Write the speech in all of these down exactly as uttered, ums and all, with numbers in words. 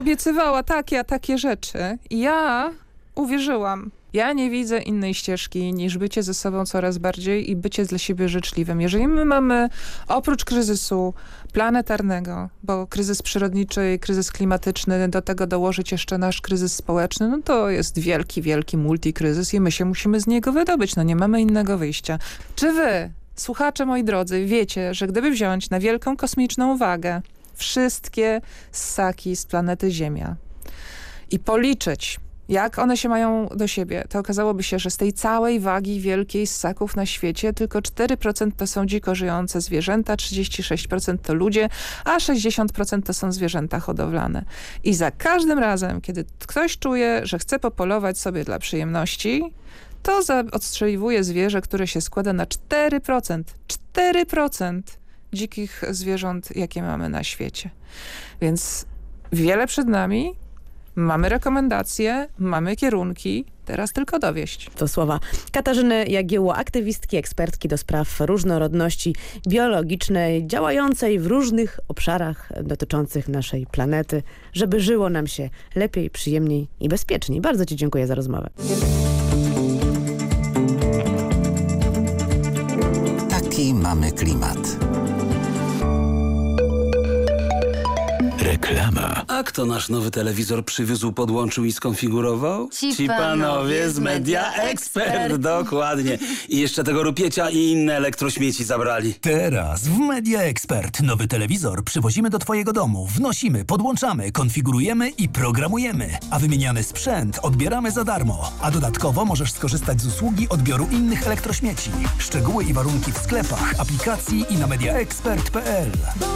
Obiecywała takie, a takie rzeczy. I ja uwierzyłam. Ja nie widzę innej ścieżki niż bycie ze sobą coraz bardziej i bycie dla siebie życzliwym. Jeżeli my mamy oprócz kryzysu planetarnego, bo kryzys przyrodniczy i kryzys klimatyczny, do tego dołożyć jeszcze nasz kryzys społeczny, no to jest wielki, wielki multikryzys i my się musimy z niego wydobyć. No nie mamy innego wyjścia. Czy wy, słuchacze moi drodzy, wiecie, że gdyby wziąć na wielką kosmiczną wagę wszystkie ssaki z planety Ziemia i policzyć, jak one się mają do siebie, to okazałoby się, że z tej całej wagi wielkiej ssaków na świecie tylko cztery procent to są dziko żyjące zwierzęta, trzydzieści sześć procent to ludzie, a sześćdziesiąt procent to są zwierzęta hodowlane. I za każdym razem, kiedy ktoś czuje, że chce popolować sobie dla przyjemności, to odstrzeliwuje zwierzę, które się składa na cztery procent. cztery procent dzikich zwierząt, jakie mamy na świecie. Więc wiele przed nami. Mamy rekomendacje, mamy kierunki, teraz tylko dowieść. To słowa Katarzyny Jagiełło, aktywistki, ekspertki do spraw różnorodności biologicznej, działającej w różnych obszarach dotyczących naszej planety, żeby żyło nam się lepiej, przyjemniej i bezpieczniej. Bardzo ci dziękuję za rozmowę. Taki mamy klimat. Reklama. A kto nasz nowy telewizor przywiózł, podłączył i skonfigurował? Ci, Ci panowie z Media Expert. Dokładnie. I jeszcze tego rupiecia i inne elektrośmieci zabrali. Teraz w Media Expert nowy telewizor przywozimy do twojego domu, wnosimy, podłączamy, konfigurujemy i programujemy. A wymieniany sprzęt odbieramy za darmo. A dodatkowo możesz skorzystać z usługi odbioru innych elektrośmieci. Szczegóły i warunki w sklepach, aplikacji i na mediaexpert kropka p l.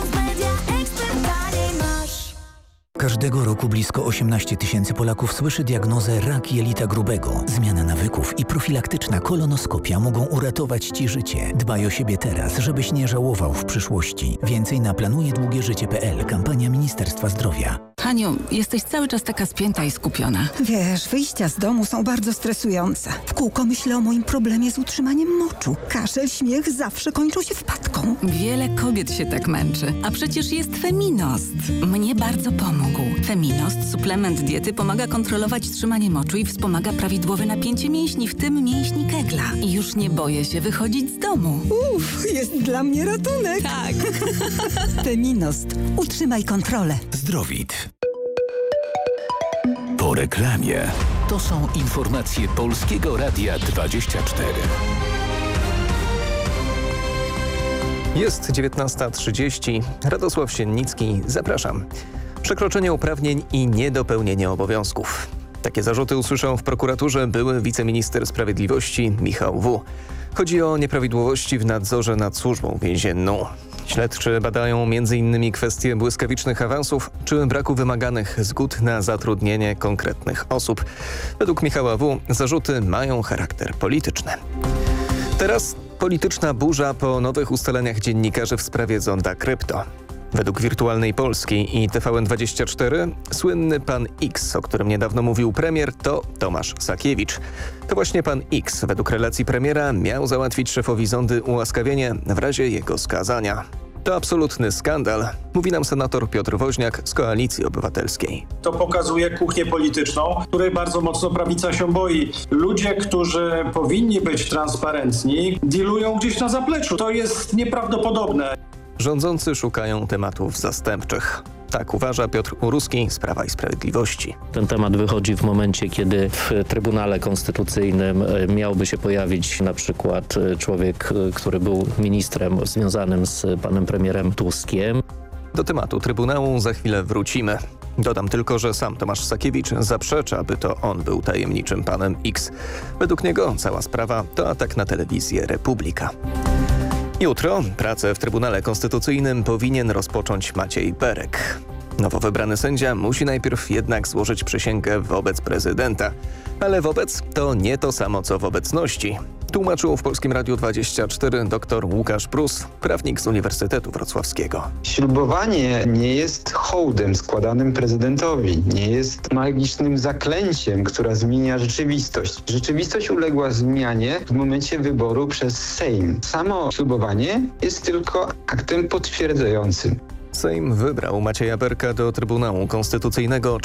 Każdego roku blisko osiemnaście tysięcy Polaków słyszy diagnozę rak jelita grubego. Zmiana nawyków i profilaktyczna kolonoskopia mogą uratować ci życie. Dbaj o siebie teraz, żebyś nie żałował w przyszłości. Więcej na planuje długie życie kropka p l. Kampania Ministerstwa Zdrowia. Haniu, jesteś cały czas taka spięta i skupiona. Wiesz, wyjścia z domu są bardzo stresujące. W kółko myślę o moim problemie z utrzymaniem moczu. Kaszel, śmiech zawsze kończą się wpadką. Wiele kobiet się tak męczy, a przecież jest Feminost. Mnie bardzo pomógł. Feminost, suplement diety, pomaga kontrolować trzymanie moczu i wspomaga prawidłowe napięcie mięśni, w tym mięśni kegla. I już nie boję się wychodzić z domu. Uff, jest dla mnie ratunek. Tak. Feminost. Utrzymaj kontrolę. Zdrowit. Po reklamie. To są informacje Polskiego Radia dwadzieścia cztery. Jest dziewiętnasta trzydzieści. Radosław Siennicki, zapraszam. Przekroczenie uprawnień i niedopełnienie obowiązków. Takie zarzuty usłyszał w prokuraturze były wiceminister sprawiedliwości Michał W. Chodzi o nieprawidłowości w nadzorze nad służbą więzienną. Śledczy badają między innymi kwestie błyskawicznych awansów czy braku wymaganych zgód na zatrudnienie konkretnych osób. Według Michała W. zarzuty mają charakter polityczny. Teraz polityczna burza po nowych ustaleniach dziennikarzy w sprawie zonda krypto. Według Wirtualnej Polski i T V N dwadzieścia cztery słynny pan X, o którym niedawno mówił premier, to Tomasz Sakiewicz. To właśnie pan X, według relacji premiera, miał załatwić szefowi zondy ułaskawienie w razie jego skazania. To absolutny skandal, mówi nam senator Piotr Woźniak z Koalicji Obywatelskiej. To pokazuje kuchnię polityczną, której bardzo mocno prawica się boi. Ludzie, którzy powinni być transparentni, dealują gdzieś na zapleczu. To jest nieprawdopodobne. Rządzący szukają tematów zastępczych. Tak uważa Piotr Uruski z Prawa i Sprawiedliwości. Ten temat wychodzi w momencie, kiedy w Trybunale Konstytucyjnym miałby się pojawić na przykład człowiek, który był ministrem związanym z panem premierem Tuskiem. Do tematu Trybunału za chwilę wrócimy. Dodam tylko, że sam Tomasz Sakiewicz zaprzecza, by to on był tajemniczym panem X. Według niego cała sprawa to atak na telewizję Republika. Jutro pracę w Trybunale Konstytucyjnym powinien rozpocząć Maciej Berek. Nowo wybrany sędzia musi najpierw jednak złożyć przysięgę wobec prezydenta. Ale wobec to nie to samo co w obecności. Tłumaczył w Polskim Radiu dwadzieścia cztery dr Łukasz Prus, prawnik z Uniwersytetu Wrocławskiego. Ślubowanie nie jest hołdem składanym prezydentowi, nie jest magicznym zaklęciem, która zmienia rzeczywistość. Rzeczywistość uległa zmianie w momencie wyboru przez Sejm. Samo ślubowanie jest tylko aktem potwierdzającym. Sejm wybrał Macieja Berka do Trybunału Konstytucyjnego.